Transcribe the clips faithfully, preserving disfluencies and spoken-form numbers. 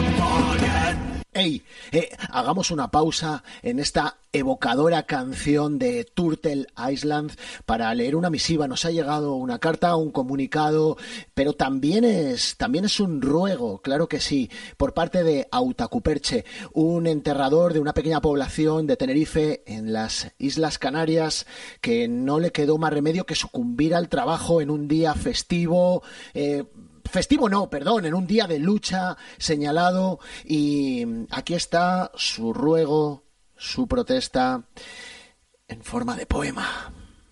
Hey, eh, hagamos una pausa en esta evocadora canción de Turtle Island para leer una misiva. Nos ha llegado una carta, un comunicado, pero también es, también es un ruego, claro que sí, por parte de Autacuperche, un enterrador de una pequeña población de Tenerife en las Islas Canarias, que no le quedó más remedio que sucumbir al trabajo en un día festivo, eh, Festivo no, perdón, en un día de lucha señalado, y aquí está su ruego, su protesta en forma de poema.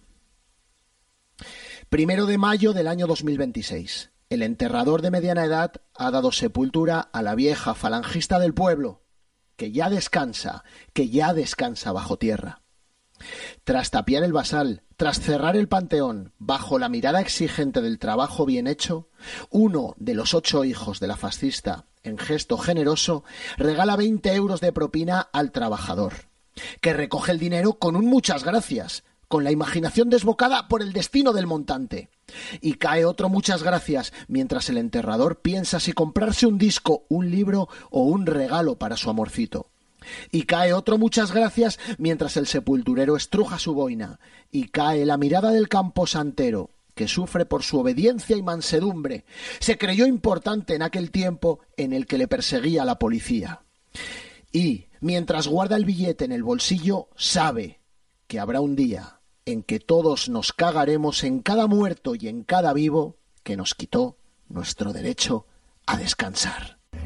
Primero de mayo del año dos mil veintiséis. El enterrador de mediana edad ha dado sepultura a la vieja falangista del pueblo, que ya descansa, que ya descansa bajo tierra. Tras tapiar el basal, tras cerrar el panteón, bajo la mirada exigente del trabajo bien hecho, uno de los ocho hijos de la fascista, en gesto generoso, regala veinte euros de propina al trabajador, que recoge el dinero con un muchas gracias, con la imaginación desbocada por el destino del montante. Y cae otro muchas gracias, mientras el enterrador piensa si comprarse un disco, un libro o un regalo para su amorcito. Y cae otro muchas gracias mientras el sepulturero estruja su boina, y cae la mirada del camposantero, que sufre por su obediencia y mansedumbre. Se creyó importante en aquel tiempo en el que le perseguía la policía. Y, mientras guarda el billete en el bolsillo, sabe que habrá un día en que todos nos cagaremos en cada muerto y en cada vivo que nos quitó nuestro derecho a descansar.